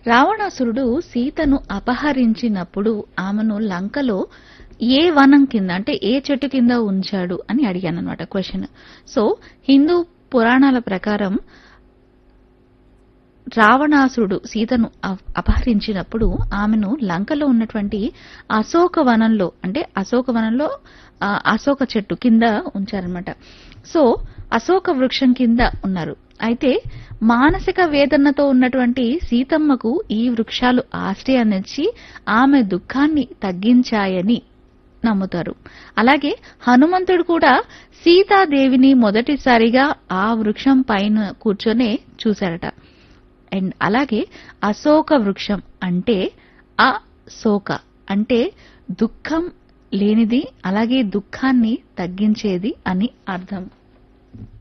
రావణాసురుడు సీతను అపహరించినప్పుడు ఆమెను లంకలో ఏ వనం కింద అంటే ఏ చెట్టు కింద ఉంచాడు అని అడిగానన్నమాట క్వశ్చన్. సో హిందూ పురాణాల ప్రకారం రావణాసురుడు సీతను అపహరించినప్పుడు ఆమెను లంకలో ఉన్నటువంటి అశోకవనంలో అంటే అశోకవనంలో అశోక చెట్టు కింద ఉంచారనమాట. సో అశోక వృక్షం కింద ఉన్నారు. అయితే మానసిక వేదనతో ఉన్నటువంటి సీతమ్మకు ఈ వృక్షాలు ఆశ్రయాన్నిచ్చి ఆమె దుఃఖాన్ని తగ్గించాయని నమ్ముతారు. అలాగే హనుమంతుడు కూడా సీతాదేవిని మొదటిసారిగా ఆ వృక్షం పైన కూర్చొనే చూశారట. అండ్ అలాగే అశోక వృక్షం అంటే అశోక అంటే దుఃఖం లేనిది, అలాగే దుఃఖాన్ని తగ్గించేది అని అర్థం.